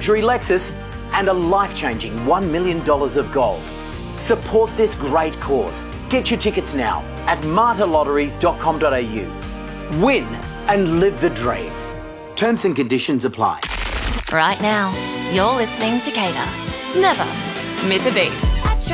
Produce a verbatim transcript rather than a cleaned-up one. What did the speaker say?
luxury Lexus, and a life-changing one million dollars of gold. Support this great cause. Get your tickets now at marta lotteries dot com dot a u. Win and live the dream. Terms and conditions apply. Right now, you're listening to Cater. Never miss a beat.